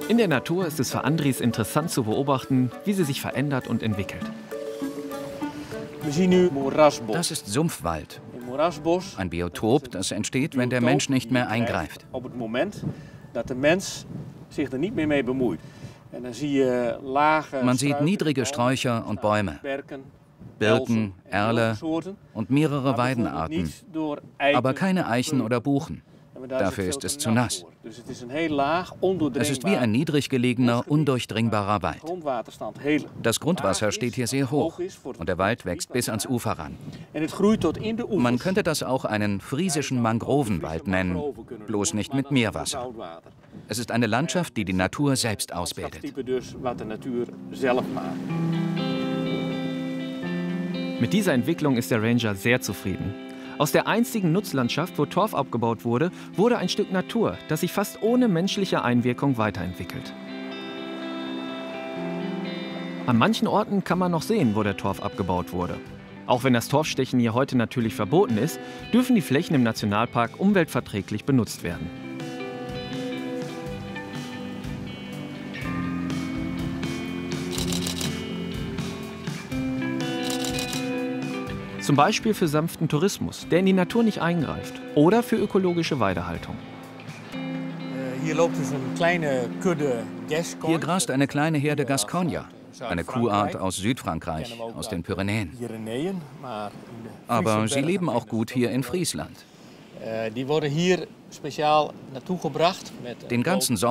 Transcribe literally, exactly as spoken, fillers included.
In der Natur ist es für Andries interessant zu beobachten, wie sie sich verändert und entwickelt. Das ist Sumpfwald. Ein Biotop, das entsteht, wenn der Mensch nicht mehr eingreift. Man sieht niedrige Sträucher und Bäume, Birken, Erle und mehrere Weidenarten, aber keine Eichen oder Buchen. Dafür ist es zu nass. Es ist wie ein niedrig gelegener, undurchdringbarer Wald. Das Grundwasser steht hier sehr hoch und der Wald wächst bis ans Ufer ran. Man könnte das auch einen friesischen Mangrovenwald nennen, bloß nicht mit Meerwasser. Es ist eine Landschaft, die die Natur selbst ausbildet. Mit dieser Entwicklung ist der Ranger sehr zufrieden. Aus der einzigen Nutzlandschaft, wo Torf abgebaut wurde, wurde ein Stück Natur, das sich fast ohne menschliche Einwirkung weiterentwickelt. An manchen Orten kann man noch sehen, wo der Torf abgebaut wurde. Auch wenn das Torfstechen hier heute natürlich verboten ist, dürfen die Flächen im Nationalpark umweltverträglich benutzt werden. Zum Beispiel für sanften Tourismus, der in die Natur nicht eingreift. Oder für ökologische Weidehaltung. Hier grast eine kleine Herde Gascogner, eine Kuhart aus Südfrankreich, aus den Pyrenäen. Aber sie leben auch gut hier in Friesland. Den ganzen Sommer